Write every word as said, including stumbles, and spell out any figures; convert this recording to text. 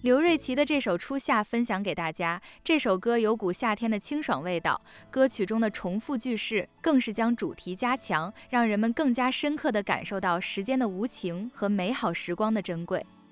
刘瑞琦的这首《初夏》分享给大家。这首歌有股夏天的清爽味道，歌曲中的重复句式更是将主题加强，让人们更加深刻地感受到时间的无情和美好时光的珍贵。